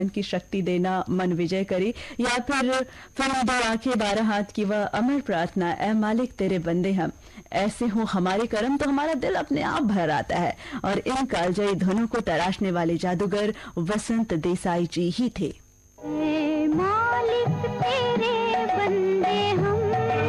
की शक्ति देना मन विजय करी, या फिर फिल्म दो आंखें बारह हाथ की वह अमर प्रार्थना, ए मालिक तेरे बंदे हम, ऐसे हो हमारे करम, तो हमारा दिल अपने आप भर आता है। और इन कालजयी धुनों को तराशने वाले जादूगर वसंत देसाई जी ही थे। ए मालिक तेरे बंदे हम,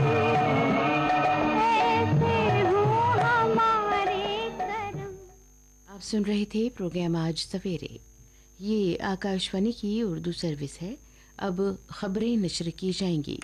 ऐसे हो हमारे करम। आप सुन रहे थे प्रोग्राम आज सवेरे। ये आकाशवाणी की उर्दू सर्विस है। अब खबरें नशर की जाएंगी।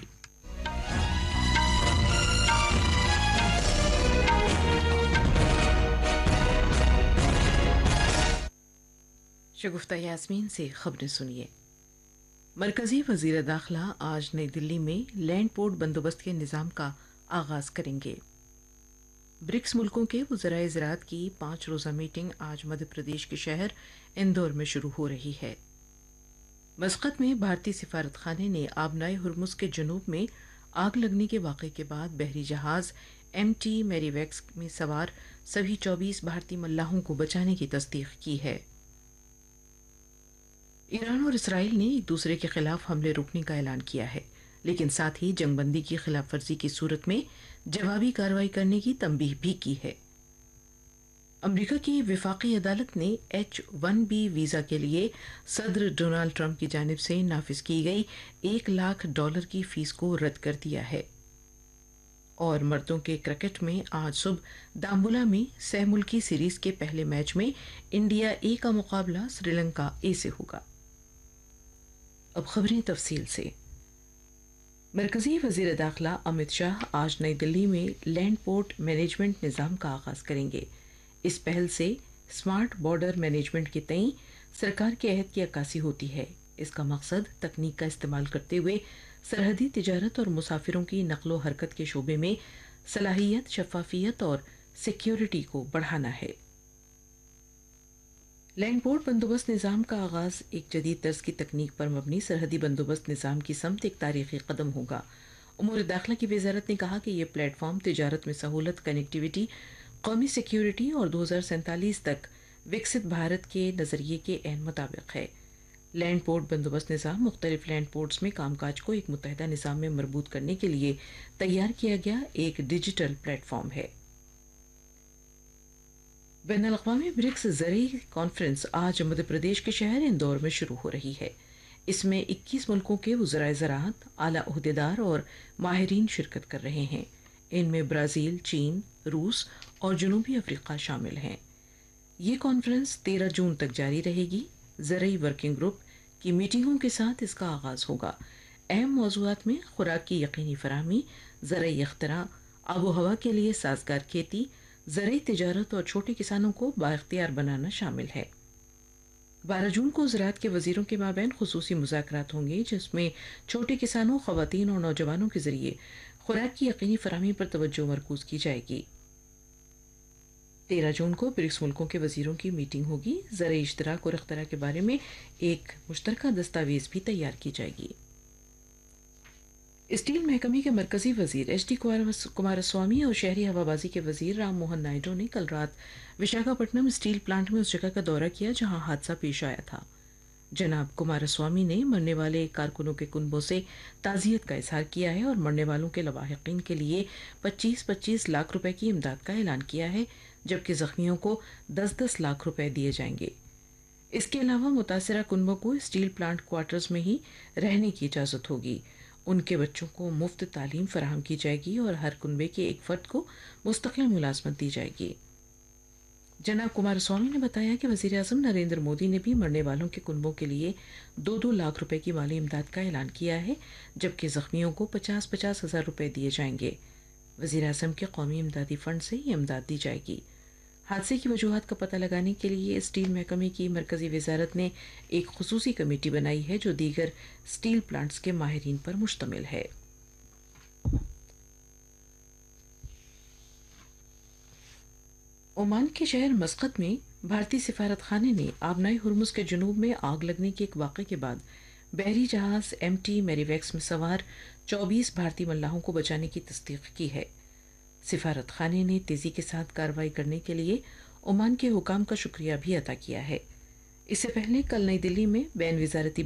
शगुफ्ता यास्मीन से खबरें सुनिए। मरकजी वजीर दाखिला आज नई दिल्ली में लैंड पोर्ट बंदोबस्त के निज़ाम का आगाज करेंगे। ब्रिक्स मुल्कों के वज़राए ज़राअत की 5 रोज़ा मीटिंग आज मध्य प्रदेश के शहर इंदौर में शुरू हो रही है। मस्कत में भारतीय सिफारत खाने ने आबनाए हुरमुज़ के जनूब में आग लगने के वाक़े के बाद बहरी जहाज़ MT मैरीवैक्स में सवार सभी 24 भारतीय मल्लाहों को बचाने की तस्दीक की है। ईरान और इसराइल ने एक दूसरे के खिलाफ हमले रोकने का ऐलान किया है, लेकिन साथ ही जंगबंदी की खिलाफ वर्जी की सूरत में जवाबी कार्रवाई करने की तंबीह भी की है। अमेरिका की विफाकी अदालत ने H-1B वीज़ा के लिए सदर डोनाल्ड ट्रंप की जानिब से नाफिज की गई $1 लाख की फीस को रद्द कर दिया है। और मर्दों के क्रिकेट में आज सुबह दाम्बुला में सह मुल्की सीरीज के पहले मैच में इंडिया ए का मुकाबला श्रीलंका ए से होगा। अब खबरें तफसील से। मरकजी वजीर दाखिला अमित शाह आज नई दिल्ली में लैंड पोर्ट मैनेजमेंट निज़ाम का आगाज करेंगे। इस पहल से स्मार्ट बॉर्डर मैनेजमेंट के तई सरकार के अहद की अक्कासी होती है। इसका मकसद तकनीक का इस्तेमाल करते हुए सरहदी तिजारत और मुसाफिरों की नकलो हरकत के शोबे में सलाहियत, शफाफियत और सिक्योरिटी को बढ़ाना है। लैंड पोर्ट बंदोबस्त निज़ाम का आगाज एक जदीद तर्ज की तकनीक पर मबनी सरहदी बंदोबस्त निज़ाम की समत एक तारीखी कदम होगा। उमूर दाखिला की वजारत ने कहा कि यह प्लेटफॉर्म तिजारत में सहूलत, कनेक्टिविटी, कौमी सिक्योरिटी और 2047 तक विकसित भारत के नज़रिए के एन मुताबिक है। लैंड पोर्ट बंदोबस्त निज़ाम मुख्तलिफ लैंड पोर्ट्स में कामकाज को एक मुतहदा निज़ाम में मरबूत करने के लिए तैयार किया गया एक डिजिटल प्लेटफॉर्म है। बैनुल-अक़वामी ब्रिक्स ज़रई कॉन्फ्रेंस आज मध्य प्रदेश के शहर इंदौर में शुरू हो रही है। इसमें 21 मुल्कों के वज़राए ज़राअत, आला ओहदेदार और माहिरीन शिरकत कर रहे हैं। इनमें ब्राज़ील, चीन, रूस और जनूबी अफ्रीका शामिल हैं। ये कॉन्फ्रेंस 13 जून तक जारी रहेगी। ज़रई वर्किंग ग्रुप की मीटिंगों के साथ इसका आगाज होगा। अहम मौज़ूआत में खुराक की यकीनी फराहमी, ज़रई इख्तिरा, आबो हवा के लिए साजगार खेती, ज़रई तिजारत और छोटे किसानों को बाइख्तियार बनाना शामिल है। 12 जून को ज़राअत के वज़ीरों के माबैन खुसूसी मुज़ाकरात होंगे, जिसमें छोटे किसानों, ख़वातीन और नौजवानों के ज़रिए खुराक की यकीनी फराहमी पर तवज्जो मरकूज़ की जाएगी। 13 जून को ब्रिक्स मुल्कों के वज़ीरों की मीटिंग होगी। ज़रई इश्तराक और इख्तिरा के बारे में एक मुश्तरका दस्तावेज़ भी तैयार की जाएगी। स्टील महकमे के मरकजी वजीर HD कुमारस्वामी और शहरी हवाबाजी के वजीर राम मोहन नायडू ने कल रात विशाखापट्टनम स्टील प्लांट में उस जगह का दौरा किया जहां हादसा पेश आया था। जनाब कुमारस्वामी ने मरने वाले कारकुनों के कुनबों से ताज़ियत का इजहार किया है और मरने वालों के लवाहिकीन के लिए 25-25 लाख रुपए की इमदाद का ऐलान किया है, जबकि जख्मियों को 10-10 लाख रुपए दिए जाएंगे। इसके अलावा मुतासरा कुनबों को स्टील प्लांट क्वार्टर्स में ही रहने की इजाज़त होगी। उनके बच्चों को मुफ्त तालीम फराहम की जाएगी और हर कुनबे के एक फ़र्द को मुस्तकिल मुलाजमत दी जाएगी। जनाब कुमारस्वामी ने बताया कि वज़ीर आज़म नरेंद्र मोदी ने भी मरने वालों के कुनबों के लिए 2-2 लाख रुपए की माली इमदाद का ऐलान किया है, जबकि ज़ख्मियों को 50-50 हज़ार रुपए दिए जाएंगे। वज़ीर आज़म के कौमी इमदादी फ़ंड से ये इमदाद दी जाएगी। हादसे की वजूहात का पता लगाने के लिए स्टील महकमे की मरकजी वजारत ने एक खुसूसी कमेटी बनाई है जो दीगर स्टील प्लांट्स के माहिरीन पर मुश्तमिल है। ओमान के शहर मस्कत में भारतीय सिफारत खाने ने आबनाई हुरमुज़ के जनूब में आग लगने के एक वाक़े के बाद बहरी जहाज़ MT मैरीवैक्स में सवार 24 भारतीय मल्लाहों को बचाने की तस्दीक की है। सिफारत खाने ने तेजी के साथ कार्रवाई करने के लिए ओमान के हुकाम का शुक्रिया भी अदा किया है। इससे पहले कल नई दिल्ली में बैन वजारती